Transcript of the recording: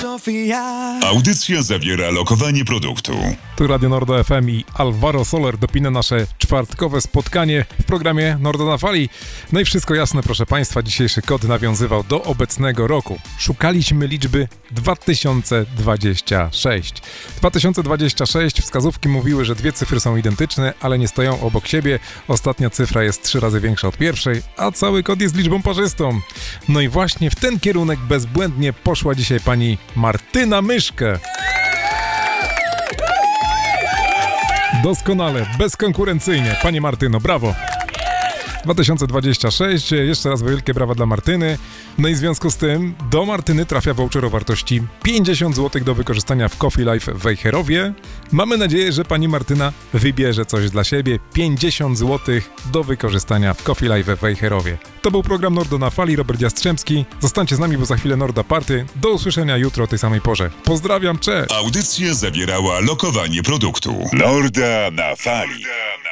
Sofia. Audycja zawiera lokowanie produktu. Tu Radio Nordo FM i Alvaro Soler dopina nasze czwartkowe spotkanie w programie Nordo na Fali. No i wszystko jasne, proszę Państwa, dzisiejszy kod nawiązywał do obecnego roku. Szukaliśmy liczby 2026. 2026, wskazówki mówiły, że dwie cyfry są identyczne, ale nie stoją obok siebie. Ostatnia cyfra jest 3 razy większa od pierwszej, a cały kod jest liczbą parzystą. No i właśnie w ten kierunek bezbłędnie poszła dzisiaj pani Martyna Myszkę. Doskonale, bezkonkurencyjnie. Panie Martyno, brawo. 2026, jeszcze raz wielkie brawa dla Martyny. No i w związku z tym do Martyny trafia voucher o wartości 50 zł do wykorzystania w Coffee Life w Wejherowie. Mamy nadzieję, że pani Martyna wybierze coś dla siebie. 50 zł do wykorzystania w Coffee Life w Wejherowie. To był program Nordo na Fali, Robert Jastrzębski. Zostańcie z nami, bo za chwilę Norda Party. Do usłyszenia jutro o tej samej porze. Pozdrawiam, cześć! Audycja zawierała lokowanie produktu. Norda na Fali.